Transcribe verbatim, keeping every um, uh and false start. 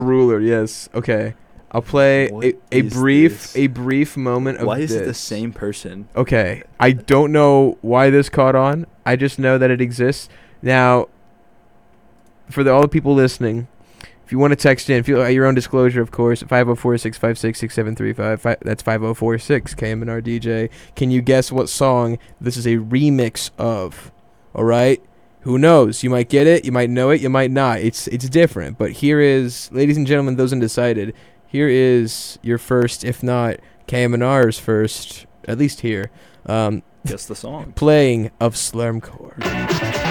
Ruler, yes. Okay. I'll play What a, a is brief this? a brief moment of Why is this. it the same person? Okay. I don't know why this caught on. I just know that it exists. Now, for the, all the people listening, if you want to text in, feel at your own disclosure, of course, five oh four, six five six, six seven three five. That's five oh four six K M N R D J. Can you guess what song this is a remix of? All right? Who knows? You might get it, you might know it, you might not. It's it's different. But here is, ladies and gentlemen, those undecided, here is your first, if not K M N R's first, at least here, um, Guess the song. playing of Slurmcore.